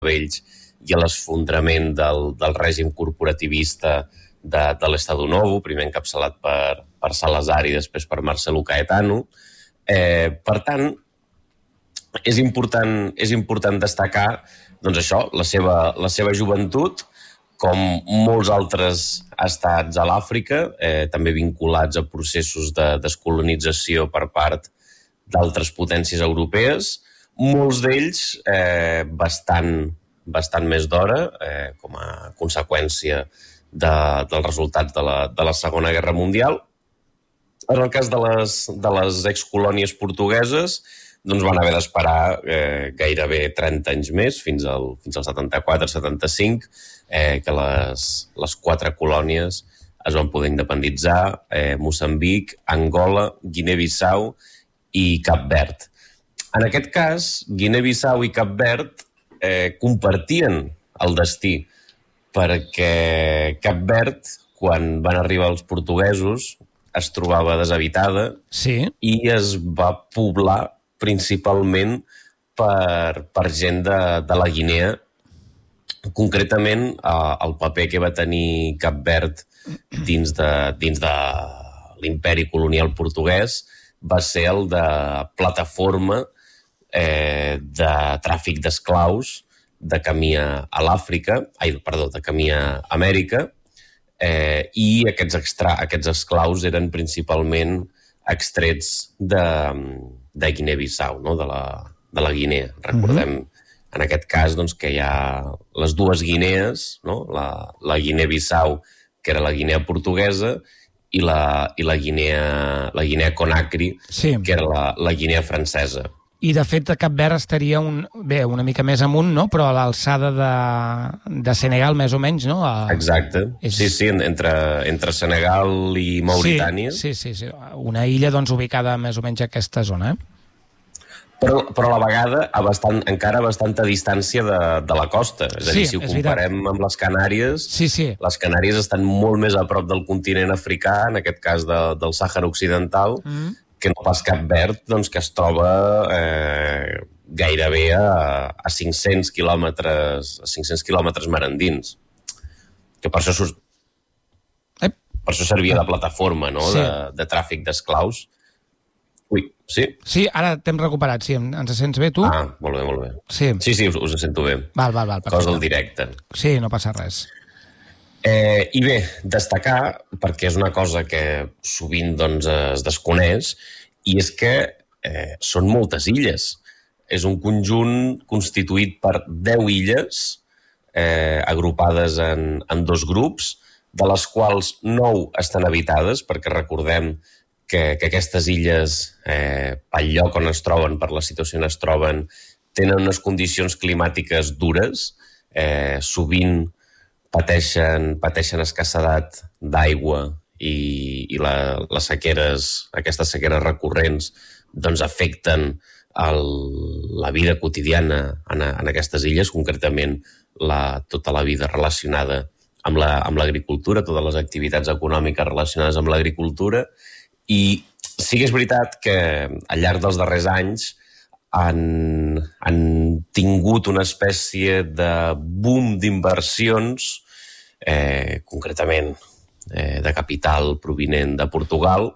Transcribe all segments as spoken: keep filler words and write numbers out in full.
vells i a l'esfondrament del, del règim corporativista de, de l'Estado Novo, primer encapçalat per, per Salazar i després per Marcelo Caetano. Eh, per tant, és important, és important destacar doncs això, la seva, la seva joventut, com molts altres estats a l'Àfrica, eh, també vinculats a processos de descolonització per part d'altres potències europees, molts d'ells eh, bastant, bastant més d'hora, eh, com a conseqüència de, dels resultats de la, de la Segona Guerra Mundial. En el cas de les, de les excolònies portugueses, doncs van haver d'esperar eh, gairebé trenta anys més, fins al, fins al setanta-quatre setanta-cinc, eh, que les, les quatre colònies es van poder independitzar, eh, Moçambic, Angola, Guinea-Bissau i Cap Verd. En aquest cas, Guinea-Bissau i Cap Verd eh, compartien el destí, perquè Cap Verd, quan van arribar els portuguesos, es trobava deshabitada sí. i es va poblar principalment per, per gent de, de la Guinea. Concretament, eh, el paper que va tenir Cap Verd dins de, dins de l'imperi colonial portuguès va ser el de plataforma eh, de tràfic d'esclaus de camí a l'Àfrica, ai, perdó, de camí a Amèrica, eh, i aquests, extra, aquests esclaus eren principalment extrets de, de Guinea-Bissau, no? de, la, de la Guinea. Recordem, mm-hmm. en aquest cas, doncs, que hi ha les dues Guinees, no? la, la Guinea-Bissau, que era la Guinea portuguesa, i la, i la Guinea, la Guinea Conakry, sí. que era la, la Guinea francesa. I, de fet, Cap Verd estaria un, bé, una mica més amunt, no? Però a l'alçada de, de Senegal, més o menys, no? A... Exacte. És... Sí, sí, entre, entre Senegal i Mauritània. Sí, sí, sí, sí. Una illa, doncs, ubicada més o menys a aquesta zona, eh? Però, però a la vegada a bastant, encara a bastanta distància de, de la costa. És a dir, sí, si ho comparem veritat. amb les Canàries, sí, sí. les Canàries estan molt més a prop del continent africà, en aquest cas de, del Sàhara Occidental, mm. que no pas Cap Verd, doncs, que es troba eh, gairebé a, a cinc-cents quilòmetres, a cinc-cents quilòmetres mar endins. Que per això, eh? per això servia de plataforma, no? sí. de, de tràfic d'esclaus. Ui, sí? Sí, ara t'hem recuperat, sí. Ens sents bé, tu? Ah, molt bé, molt bé. Sí, sí, sí us, us sento bé. Val, val, val. Cosa del directe. Sí, no passa res. Eh, I bé, destacar, perquè és una cosa que sovint doncs, es desconeix, i és que eh, són moltes illes. És un conjunt constituït per deu illes, eh, agrupades en, en dos grups, de les quals nou estan habitades, perquè recordem que, que aquestes illes, eh, pel lloc on es troben, per la situació on es troben, tenen unes condicions climàtiques dures, eh, sovint pateixen, pateixen escassedat d'aigua i, i la, les sequeres, aquestes sequeres recurrents, doncs afecten el, la vida quotidiana en, en aquestes illes, concretament la, tota la vida relacionada amb la, amb l'agricultura, totes les activitats econòmiques relacionades amb l'agricultura. I sí que és veritat que al llarg dels darrers anys han, han tingut una espècie de boom d'inversions, eh, concretament eh, de capital provinent de Portugal,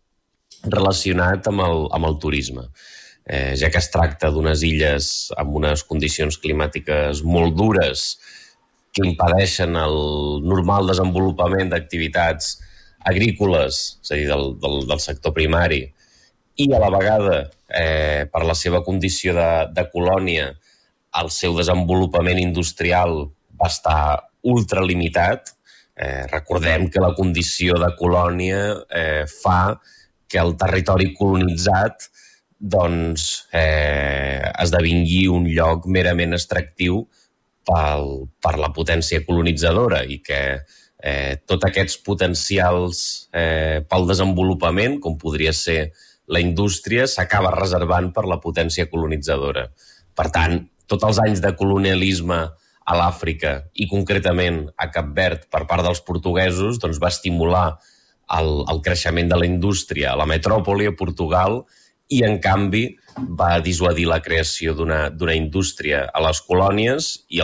relacionat amb el, amb el turisme. Eh, ja que es tracta d'unes illes amb unes condicions climàtiques molt dures que impedeixen el normal desenvolupament d'activitats agrícoles, és a dir, del, del, del sector primari, i a la vegada, eh, per la seva condició de, de colònia, el seu desenvolupament industrial va estar ultralimitat. Eh, recordem que la condició de colònia eh, fa que el territori colonitzat doncs, eh, esdevingui un lloc merament extractiu pel, per la potència colonitzadora i que eh, tots aquests potencials eh, pel desenvolupament, com podria ser la indústria, s'acaba reservant per la potència colonitzadora. Per tant, tots els anys de colonialisme a l'Àfrica i concretament a Cap Verd per part dels portuguesos doncs, va estimular el, el creixement de la indústria a la metròpoli, a Portugal, i en canvi va dissuadir la creació d'una indústria a les colònies i